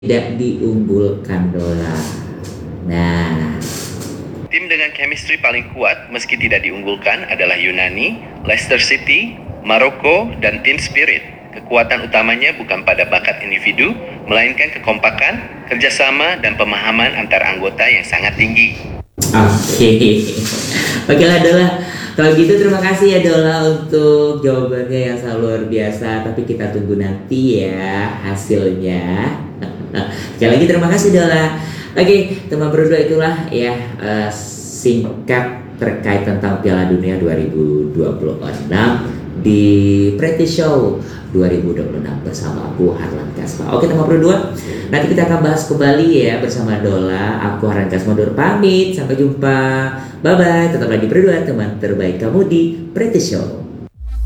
tidak diunggulkan Dola. Nah, Tim dengan chemistry paling kuat meski tidak diunggulkan adalah Yunani, Leicester City, Maroko, dan Team Spirit. Kekuatan utamanya bukan pada bakat individu, melainkan kekompakan, kerjasama, dan pemahaman antar anggota yang sangat tinggi. oke. Baiklah Dola. Kalau gitu terima kasih ya Dola untuk jawabannya yang sangat luar biasa. Tapi kita tunggu nanti ya hasilnya. Sekali lagi terima kasih Dola. Oke, teman berdua itulah ya singkat terkait tentang Piala Dunia 2026 di Pretty Show 2026 bersama aku Harlan Kasma. Oke teman berdua, nanti kita akan bahas kembali ya bersama Dola. Aku Harlan Kasma undur pamit, sampai jumpa. Bye bye, tetap lagi berdua teman terbaik kamu di Pretty Show.